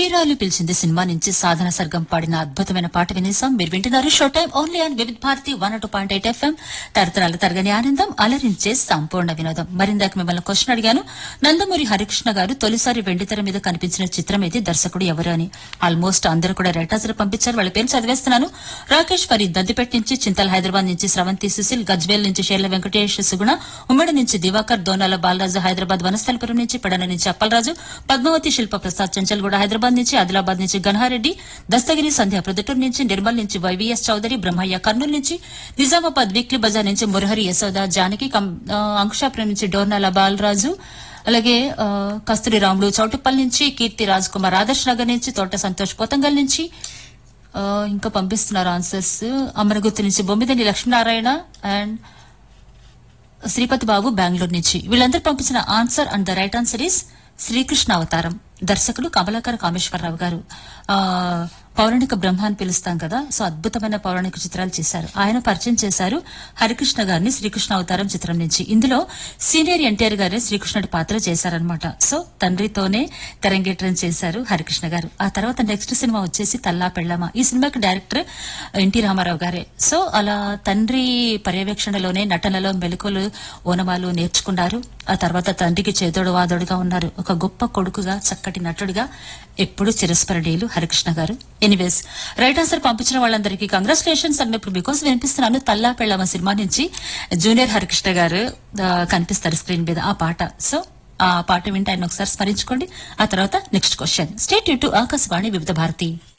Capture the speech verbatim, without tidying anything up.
ప్రియురాలు పిలిచింది సినిమా నుంచి సాధన సర్గం పాడిన అద్భుతమైన పాట వినేసాం. మీరు వింటున్నారు show time only on Vividh Bharati one two point eight FM. తరతరాల తరగని ఆనందం, అలరించే సంపూర్ణ వినోదం. మరిందాక మిమ్మల్ని క్వశ్చన్ అడిగాను. నందమూరి హరికృష్ణ గారు తొలిసారి వెండితెర మీద కనిపించిన చిత్రం ఏది, దర్శకుడు ఎవరు అని. ఆల్మోస్ట్ అందరూ కూడా రైటాజర్ పంపించారు. వాళ్ళ పేరు చదివేస్తున్నాను. రాకేష్ ఫరీద్ దద్దిపేట నుంచి, చింతల్ హైదరాబాద్ నుంచి శ్రవంతి సుశీల్, గజ్వేల్ నుంచి షేర్ల వెంకటేష్ సుగుణ, ఉమ్మడి నుంచి దివాకర్, దోనాల బాలరాజు, హైదరాబాద్ వనస్థలపురం నుంచి పెడన నుంచి అప్పలరాజు, పద్మావతి శిల్ప ప్రసాద్ చంచల్గూడ హైదరాబాద్ నుంచి, ఆదిలాబాద్ నుంచి గన్హారెడ్డి, దస్తగిరి సంధ్య ప్రొద్దుటూరు నుంచి, నిర్మల్ నుంచి వైవీఎస్ చౌదరి, బ్రహ్మయ్య కర్నూలు నుంచి, నిజామాబాద్ వీక్లీ బజార్ నుంచి మురహరి యశోద జానకి, అంకుశాపురం నుంచి డోర్నాల బాలరాజు, అలాగే కస్తూరి రాములు చౌటుప్పల్ నుంచి, కీర్తి రాజ్ కుమార్ ఆదర్శ్ నగర్ నుంచి, తోట సంతోష్ పోతంగల్ నుంచి ఇంకా పంపిస్తున్నారు ఆన్సర్స్. అమరగుర్తు నుంచి బొమ్మిదని లక్ష్మీనారాయణ అండ్ శ్రీపతి బాబు బెంగళూరు నుంచి. వీళ్ళందరూ పంపించిన answer and the right answer is Srikrishna అవతారం. దర్శకుడు కమలాకర కామేశ్వరరావు గారు. ఆ పౌరాణిక బ్రహ్మ అని పిలుస్తాం కదా, సో అద్భుతమైన పౌరాణిక చిత్రాలు చేశారు. ఆయన పరిచయం చేశారు హరికృష్ణ గారిని శ్రీకృష్ణ అవతారం చిత్రం నుంచి. ఇందులో సీనియర్ ఎన్టీఆర్ గారే శ్రీకృష్ణుడి పాత్ర చేశారనమాట. సో తండ్రితోనే తెరంగేట్రం చేశారు హరికృష్ణ గారు. ఆ తర్వాత నెక్స్ట్ సినిమా వచ్చేసి తల్లా పెళ్ళమా. ఈ సినిమాకి డైరెక్టర్ ఎన్టీ రామారావు గారే. సో అలా తండ్రి పర్యవేక్షణలోనే నటనలో మెలకువలు ఓనమాలు నేర్చుకున్నారు. ఆ తర్వాత తండ్రికి చేదోడు వాదోడుగా ఉన్నారు. ఒక గొప్ప కొడుకుగా, చక్కటి నటుడిగా ఎప్పుడు చిరస్మరణీయులు హరికృష్ణ గారు. ఎనీవేస్, రైట్ ఆన్సర్ పంపించిన వాళ్ళందరికీ కంగ్రాచులేషన్స్ అండ్ ఇప్పుడు బికాస్ వినిపిస్తున్నాను తల్లా పెళ్ళమ్మ సినిమా నుంచి జూనియర్ హరికృష్ణ గారు కనిపిస్తారు స్క్రీన్ మీద ఆ పాట. సో ఆ పాట వింటే ఆయన ఒకసారి స్మరించుకోండి. ఆ తర్వాత next question. State you to Akashvani వివిధ భారతి.